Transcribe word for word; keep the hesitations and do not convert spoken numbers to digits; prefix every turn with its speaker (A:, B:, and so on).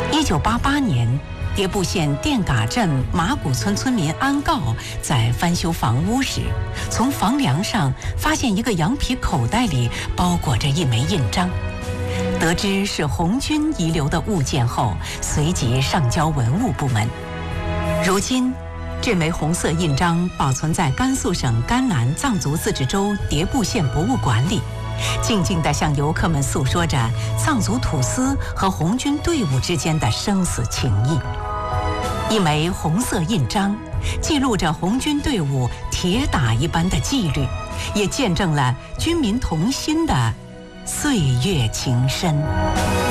A: 一九八八年，迭部县电嘎镇马古村村民安告在翻修房屋时，从房梁上发现一个羊皮口袋里包裹着一枚印章。得知是红军遗留的物件后，随即上交文物部门。如今，这枚红色印章保存在甘肃省甘南藏族自治州迭部县博物馆里，静静地向游客们诉说着藏族土司和红军队伍之间的生死情谊。一枚红色印章，记录着红军队伍铁打一般的纪律，也见证了军民同心的岁月情深。